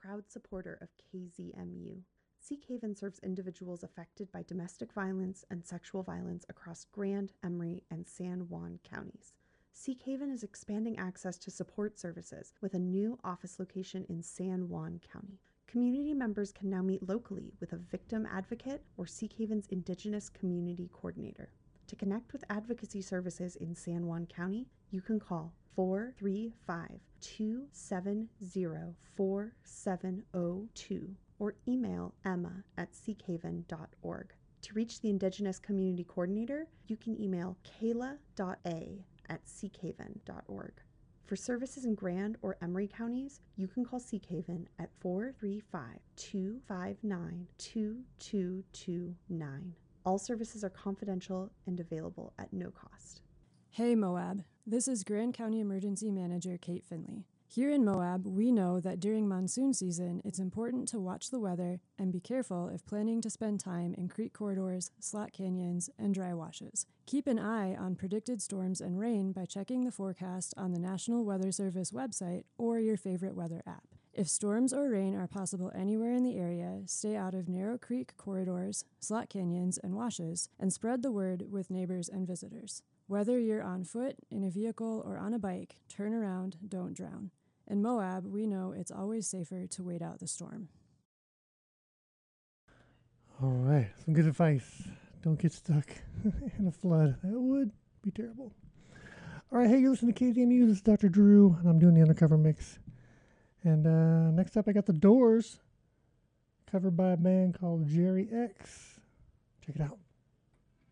proud supporter of KZMU. Seek Haven serves individuals affected by domestic violence and sexual violence across Grand, Emery, and San Juan counties. Seek Haven is expanding access to support services with a new office location in San Juan County. Community members can now meet locally with a victim advocate or Seek Haven's Indigenous Community Coordinator. To connect with advocacy services in San Juan County, you can call 435-270-4702 or email emma@seekhaven.org. To reach the Indigenous Community Coordinator, you can email kayla.a@seekhaven.org. For services in Grand or Emery counties, you can call Seek Haven at 435-259-2229. All services are confidential and available at no cost. Hey Moab, this is Grand County Emergency Manager Kate Finley. Here in Moab, we know that during monsoon season, it's important to watch the weather and be careful if planning to spend time in creek corridors, slot canyons, and dry washes. Keep an eye on predicted storms and rain by checking the forecast on the National Weather Service website or your favorite weather app. If storms or rain are possible anywhere in the area, stay out of narrow creek corridors, slot canyons, and washes, and spread the word with neighbors and visitors. Whether you're on foot, in a vehicle, or on a bike, turn around, don't drown. In Moab, we know it's always safer to wait out the storm. All right, some good advice. Don't get stuck in a flood. That would be terrible. All right, hey, you listen to KZMU. This is Dr. Drew, and I'm doing the Undercover Mix. And next up, I got The Doors, covered by a band called Jerry X. Check it out.